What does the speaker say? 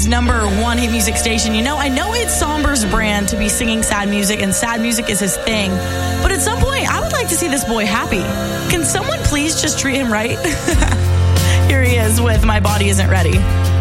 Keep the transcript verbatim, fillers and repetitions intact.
number one hit music station. You know, I know it's Somber's brand to be singing sad music, and sad music is his thing. But at some point, I would like to see this boy happy. Can someone please just treat him right? Here he is with My Body Isn't Ready.